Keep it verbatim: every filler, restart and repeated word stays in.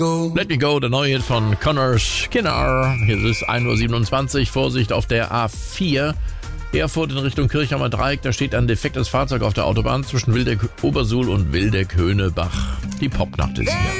Let Me Go, der neue Hit von Connor Skinner. Hier ist ein Uhr siebenundzwanzig. Vorsicht auf der A vier. Erfurt in Richtung Kirchheimer Dreieck. Da steht ein defektes Fahrzeug auf der Autobahn zwischen Wildeck-Obersuhl und Wildeck-Höhnebach. Die Popnacht ist hier.